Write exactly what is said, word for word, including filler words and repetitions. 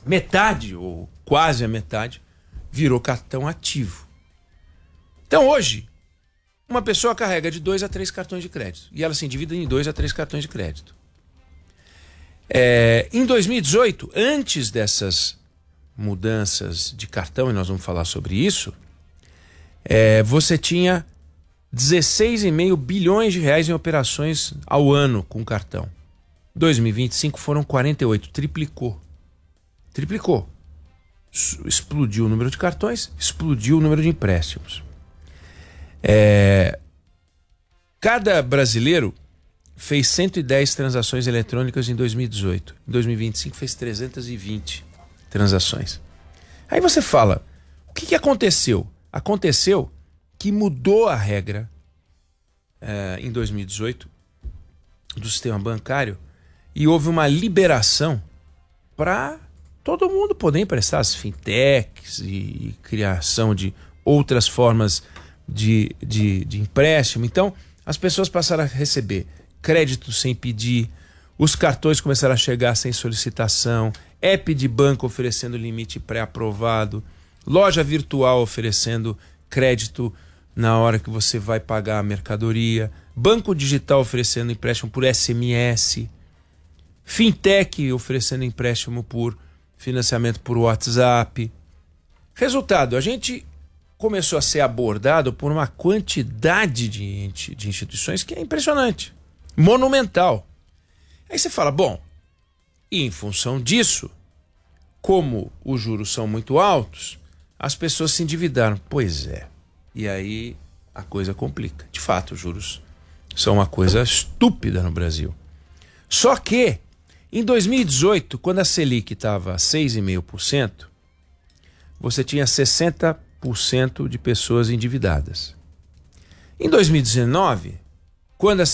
metade, ou quase a metade, virou cartão ativo. Então hoje, uma pessoa carrega de dois a três cartões de crédito. E ela se endivida em dois a três cartões de crédito. É, em dois mil e dezoito, antes dessas mudanças de cartão, e nós vamos falar sobre isso, é, você tinha dezesseis vírgula cinco bilhões de reais em operações ao ano com cartão. Em dois mil e vinte e cinco foram quarenta e oito, triplicou. Triplicou. Explodiu o número de cartões, explodiu o número de empréstimos. É, cada brasileiro fez cento e dez transações eletrônicas em dois mil e dezoito. Em dois mil e vinte e cinco fez trezentas e vinte transações. Aí você fala, o que, que aconteceu? Aconteceu que mudou a regra é, em dois mil e dezoito do sistema bancário e houve uma liberação para todo mundo poder emprestar, as fintechs e, e criação de outras formas de, de, de empréstimo. Então, as pessoas passaram a receber crédito sem pedir, os cartões começaram a chegar sem solicitação, app de banco oferecendo limite pré-aprovado, loja virtual oferecendo crédito na hora que você vai pagar a mercadoria, banco digital oferecendo empréstimo por S M S, fintech oferecendo empréstimo por financiamento por WhatsApp. Resultado, a gente começou a ser abordado por uma quantidade de, de instituições que é impressionante, monumental. Aí você fala, bom, e em função disso, como os juros são muito altos, as pessoas se endividaram. Pois é. E aí a coisa complica. De fato, os juros são uma coisa estúpida no Brasil. Só que, em dois mil e dezoito, quando a Selic estava a seis vírgula cinco por cento, você tinha sessenta por cento de pessoas endividadas. Em dois mil e dezenove, quando a